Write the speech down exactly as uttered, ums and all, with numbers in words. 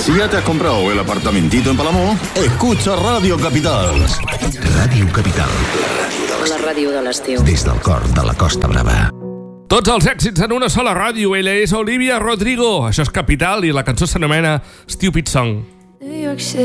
Si ya te has comprado el apartamentito en Palamó, escucha Radio Capital. Ràdio Capital. La ràdio de l'estiu. Des del cor de la Costa Brava. Tots els èxits en una sola ràdio. Ella és Olivia Rodrigo. Això és Capital i la cançó s'anomena Stupid Song.